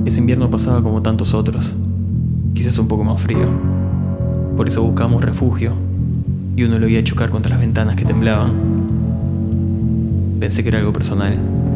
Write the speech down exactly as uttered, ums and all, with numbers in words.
Ese invierno pasaba como tantos otros, quizás un poco más frío. Por eso buscábamos refugio, y uno lo oía chocar contra las ventanas que temblaban. Pensé que era algo personal,